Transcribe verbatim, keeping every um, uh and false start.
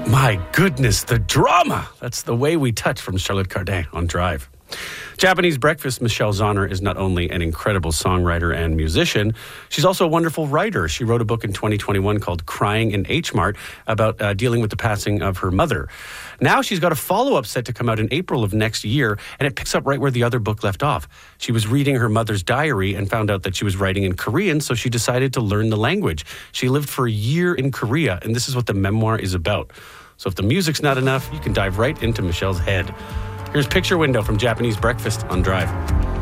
My goodness, the drama. That's The Way We Touch from Charlotte Cardin on Drive. Japanese Breakfast, Michelle Zauner is not only an incredible songwriter and musician, she's also a wonderful writer. She wrote a book in twenty twenty-one called Crying in H Mart about uh, dealing with the passing of her mother. Now she's got a follow-up set to come out in April of next year, and it picks up right where the other book left off. She was reading her mother's diary and found out that she was writing in Korean, so she decided to learn the language. She lived for a year in Korea, and this is what the memoir is about. So if the music's not enough, you can dive right into Michelle's head. Here's Picture Window from Japanese Breakfast on Drive.